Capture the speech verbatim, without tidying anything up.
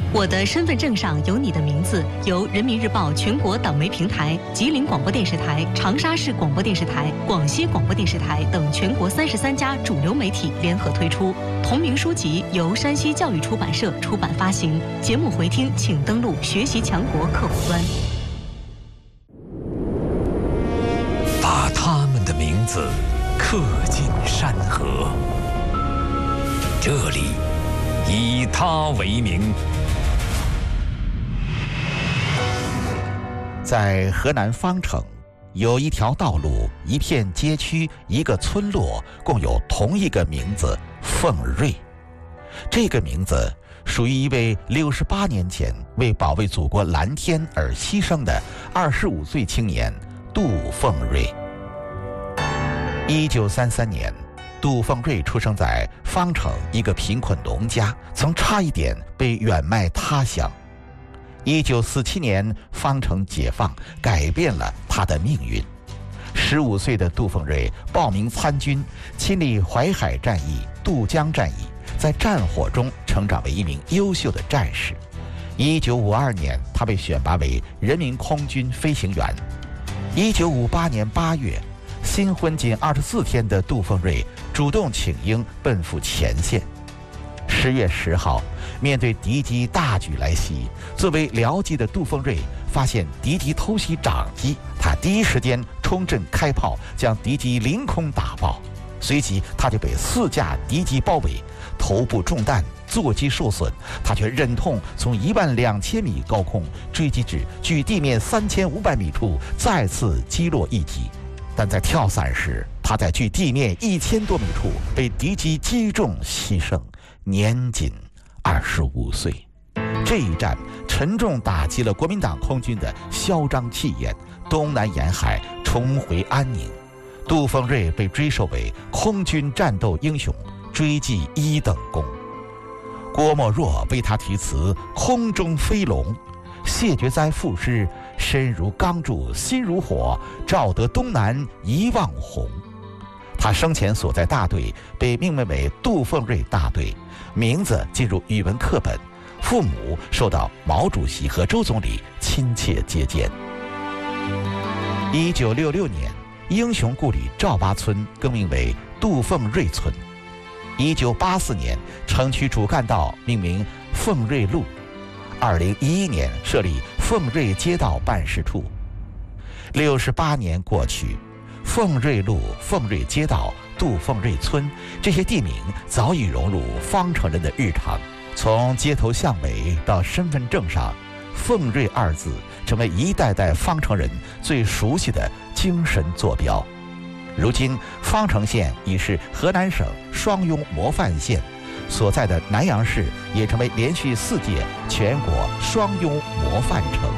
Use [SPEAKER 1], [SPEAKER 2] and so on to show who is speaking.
[SPEAKER 1] 我的身份证上有你的名字，由人民日报全国党媒平台、吉林广播电视台、长沙市广播电视台、广西广播电视台等全国三十三家主流媒体联合推出。同名书籍由山西教育出版社出版发行。节目回听请登录学习强国客户端。
[SPEAKER 2] 把他们的名字刻进山河，这里以他为名。
[SPEAKER 3] 在河南方城，有一条道路、一片街区、一个村落，共有同一个名字——凤瑞。这个名字属于一位六十八年前为保卫祖国蓝天而牺牲的二十五岁青年杜凤瑞。一九三三年，杜凤瑞出生在方城一个贫困农家，曾差一点被远卖他乡。一九四七年，方城解放，改变了他的命运。十五岁的杜凤瑞报名参军，亲历淮海战役、渡江战役，在战火中成长为一名优秀的战士。一九五二年，他被选拔为人民空军飞行员。一九五八年八月，新婚仅二十四天的杜凤瑞主动请缨，奔赴前线。十月十号，面对敌机大举来袭，作为僚机的杜凤瑞发现敌机偷袭长机，他第一时间冲阵开炮，将敌机凌空打爆。随即他就被四架敌机包围，头部中弹，座机受损，他却忍痛从一万两千米高空追击至距地面三千五百米处，再次击落一机。但在跳伞时，他在距地面一千多米处被敌机击中牺牲，年仅二十五岁。这一战沉重打击了国民党空军的嚣张气焰，东南沿海重回安宁。杜凤瑞被追授为空军战斗英雄，追记一等功。郭沫若为他题词《空中飞龙》，谢觉哉赋诗身如钢铸心如火，照得东南一望红。他生前所在大队被命名为杜凤瑞大队，名字进入语文课本，父母受到毛主席和周总理亲切接见。一九六六年，英雄故里赵洼村更名为杜凤瑞村。一九八四年，城区主干道命名凤瑞路。二零一一年设立凤瑞街道办事处。六十八年过去，凤瑞路、凤瑞街道、杜凤瑞村这些地名早已融入方城人的日常。从街头巷尾到身份证上，凤瑞二字成为一代代方城人最熟悉的精神坐标。如今，方城县已是河南省双拥模范县，所在的南阳市也成为连续四届全国双拥模范城。